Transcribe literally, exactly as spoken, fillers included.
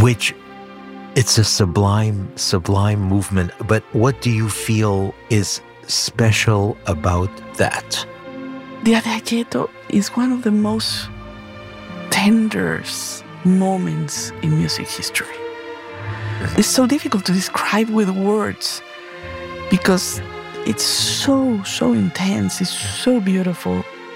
which it's a sublime, sublime movement. But what do you feel is special about that? The Adagietto is one of the most tender moments in music history. It's so difficult to describe with words because it's so, so intense, it's so beautiful.